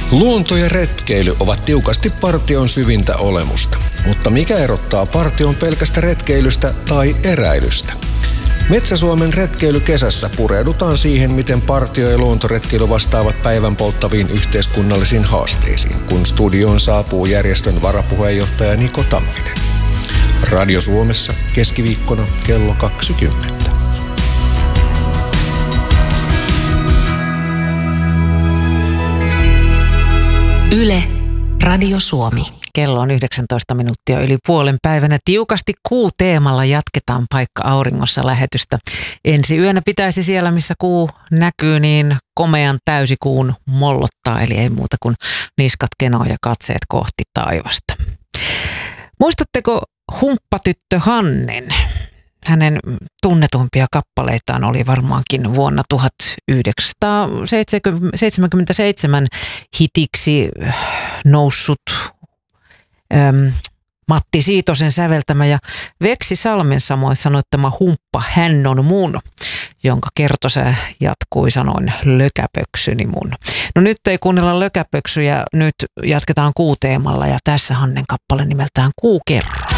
Luonto ja retkeily ovat tiukasti partion syvintä olemusta. Mutta mikä erottaa partion pelkästä retkeilystä tai eräilystä? Metsä-Suomen retkeilykesässä pureudutaan siihen, miten partio- ja luontoretkeily vastaavat päivän polttaviin yhteiskunnallisiin haasteisiin, kun studioon saapuu järjestön varapuheenjohtaja Niko Tamminen. Radio Suomessa keskiviikkona kello 20. Yle, Radio Suomi. Kello on 19 minuuttia yli puolen päivänä. Tiukasti kuuteemalla jatketaan Paikka auringossa -lähetystä. Ensi yönä pitäisi siellä, missä kuu näkyy, niin komean täysikuun mollottaa. Eli ei muuta kuin niskat kenoon ja katseet kohti taivasta. Muistatteko humppatyttö Hannen? Hänen tunnetuimpia kappaleitaan oli varmaankin vuonna 1977 hitiksi noussut Matti Siitosen säveltämä ja Veksi Salmen samoin sanoittama Humppa hän on mun, jonka kertosää jatkui sanoin lökäpöksyni mun. No nyt ei kuunnella lökäpöksyjä, nyt jatketaan kuuteemalla ja tässä Hannen kappale nimeltään Kuu kerran.